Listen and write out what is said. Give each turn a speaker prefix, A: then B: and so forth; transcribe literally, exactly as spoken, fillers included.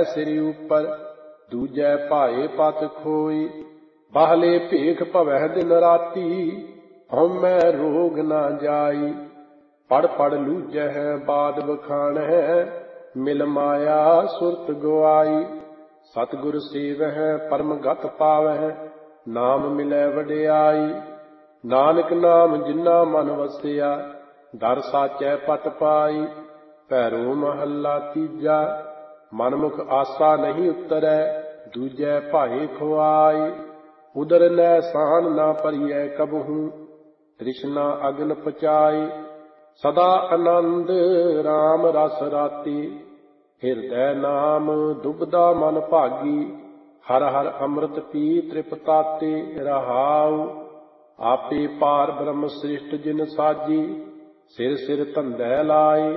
A: ਸਿਰ ਉਪਰ, ਦੂਜੈ ਭਾਏ ਪਤ ਖੋਈ। ਬਾਹਲੇ ਭੇਖ ਭਵੈ ਦਿਨ ਰਾਤੀ, ਹਉਮੈ ਰੋਗ ਨਾ ਜਾਈ। ਪੜ ਪੜ ਲੂਝੈ ਬਾਦ ਬਖਾਣੈ, ਮਿਲ ਮਾਇਆ ਸੁਰਤ ਗੁਆਈ। ਸਤਿਗੁਰ ਸੇਵਹਿ ਪਰਮ ਗਤ ਪਾਵਹਿ, ਨਾਮ ਮਿਲੈ ਵਡਿਆਈ। ਨਾਨਕ ਨਾਮ ਜਿਨਾ ਮਨ ਵਸਿਆ, ਦਰ ਸਾਚੈ ਪਤ ਪਾਈ। ਭੈਰੋ ਮਹੱਲਾ ਤੀਜਾ। ਮਨਮੁਖ ਆਸਾ ਨਹੀਂ ਉਤਰੈ, ਦੂਜੈ ਭਾਏ ਖੁਆਈ। ਉਦਰ ਨੈ ਸਾਨ ਨਾ ਭਰੀਐ ਕਬਹੂ, ਤ੍ਰਿਸ਼ਨਾ ਅਗਨ ਪਚਾਈ। ਸਦਾ ਆਨੰਦ ਰਾਮ ਰਸ ਰਾਤੀ, ਹਿਰਦੈ ਨਾਮ ਦੁਬਦਾ ਮਨ ਭਾਗੀ। ਹਰ ਹਰ ਅੰਮ੍ਰਿਤ ਪੀ ਤ੍ਰਿਪਤਾਤੇ, ਰਹਾਉ ਆਪੇ ਪਾਰ ਬ੍ਰਹਮ ਸ੍ਰਿਸ਼ਟ ਜਿਨ ਸਾਜੀ। ਸਿਰ ਸਿਰ ਧੰਦੈ ਲਾਏ,